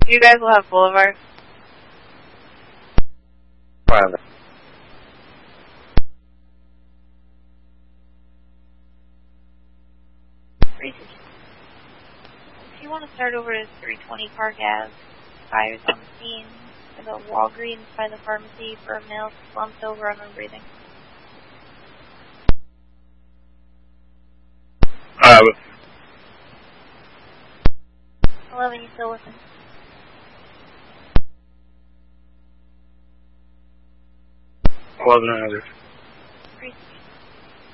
You guys will have Boulevard. Private. If you want to start over to 320 Park Ave, fires on the scene. There's a Walgreens by the pharmacy for a male slumped over and unbreathing. 11, you still listen? Wasn't it?